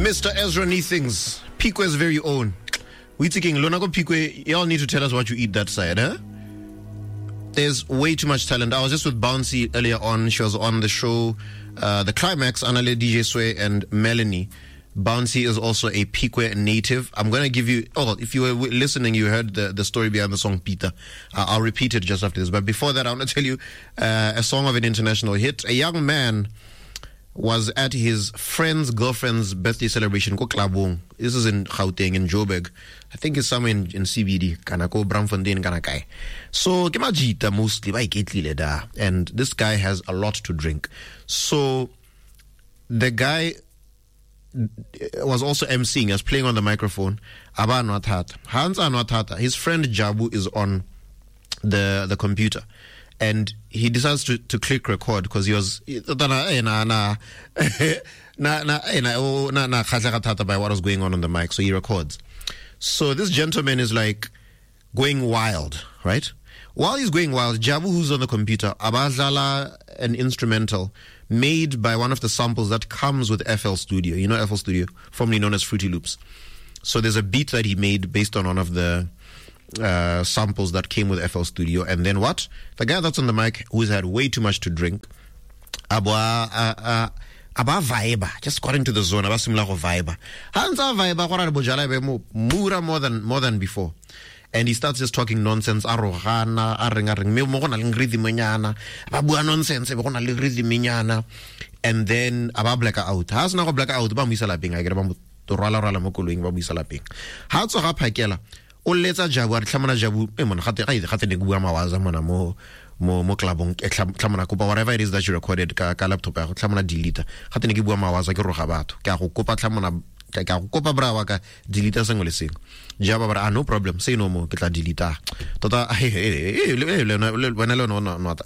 Mr. Ezra Neethings, Pikwe's very own. We thinking, Lonago Pikwe, y'all need to tell us what you eat that side, huh? There's way too much talent. I was just with Bouncy earlier on. She was on the show, The Climax, Anale DJ Sway and Melanie. Bouncy is also a Pikwe native. I'm going to give you, if you were listening, you heard the story behind the song Peter. I'll repeat it just after this. But before that, I want to tell you a song of an international hit. A young man was at his friend's girlfriend's birthday celebration. This is in Gauteng, in Joburg. I think it's somewhere in CBD. Kanako, Bramfontein, Kanakai. So, Kimajita mostly by Ketlileda. And this guy has a lot to drink. So, the guy was also emceeing, was playing on the microphone. Aba Nwatata. Hans Nwatata. His friend Jabu is on the computer. And he decides to click record because he was by what was going on the mic. So he records. So this gentleman is like going wild, right? While he's going wild, Jabu, who's on the computer, abazala an instrumental made by one of the samples that comes with FL Studio. You know FL Studio, formerly known as Fruity Loops. So there's a beat that he made based on one of the samples that came with FL Studio. And then what? The guy that's on the mic, who's had way too much to drink, Aba vibe, just got into the zone, Aba similar vibe. Hansa vibe, more than before. And he starts just talking nonsense. Nonsense. And then Aba black out. How's not black out? Bamisalapping. I get about to roll mo koloing bamisalapping. How to rap Hakela? O letsa Jabu tlamana Jabu mon gate ne bua mawaza mona mo klabong tlamana kopa whatever it is that you recorded ka laptop ya go tlamana delete gate ne ke bua mawaza ke roga batho ke a go kopa tlamana ka go kopa brawa ka delete sengwe le sengwe Jabu bara no problem say no more ke tla delete tota wena le no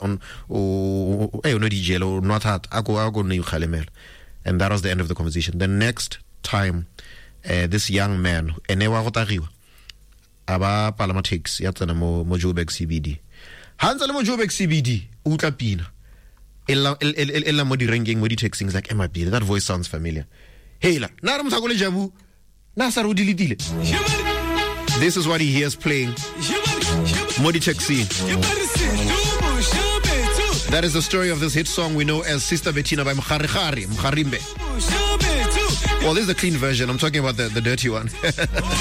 DJ lo not hat ako ne khalemela. And that was the end of the conversation. The next time this young man enewa go tagiwa aba palama takes ya tsena mo Joburg CBD hanza le mo Joburg CBD utla pina ella mo di ranking mo di texting like MIB. That voice sounds familiar. Hey la na re mthako le Jabu na sa re dilitile. This is what he hears playing mo di texting. That is the story of this hit song we know as Sister Bettina by Mkharimbe. Well, this is the clean version. I'm talking about the dirty one.